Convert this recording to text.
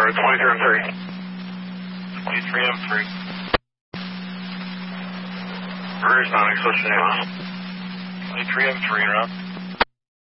23M3. 23M3. Rouge 9, switch name on. 23M3, around.